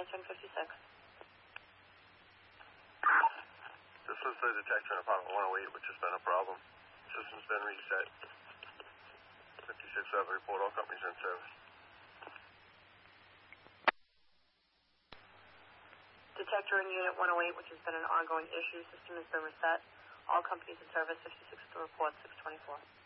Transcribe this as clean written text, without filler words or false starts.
answering 56. This is the detector in apartment 108, which has been a problem. System's been reset. 56 have a report. All companies are in service. Detector in unit 108, which has been an ongoing issue. System has been reset. All companies in service. 56 to report. 624.